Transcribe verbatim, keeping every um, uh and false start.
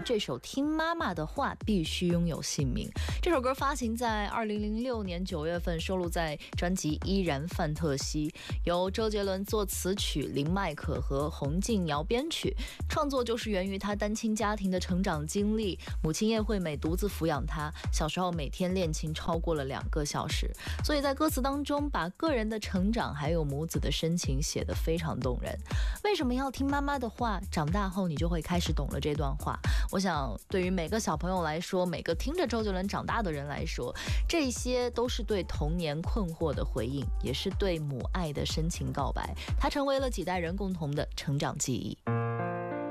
这首《听妈妈的话》必须拥有姓名。这首歌发行在二零零六年九月份，收录在专辑《依然范特西》，由周杰伦作词曲，林迈可和洪敬尧编曲。创作就是源于他单亲家庭的成长经历，母亲叶惠美独自抚养他，小时候每天练琴超过了两个小时，所以在歌词当中把个人的成长还有母子的深情写得非常动人。为什么要听妈妈的话？长大后你就会开始懂了这段话。我想对于每个小朋友来说，每个听着周杰伦长大的人来说，这些都是对童年困惑的回应，也是对母爱的深情告白，它成为了几代人共同的成长记忆。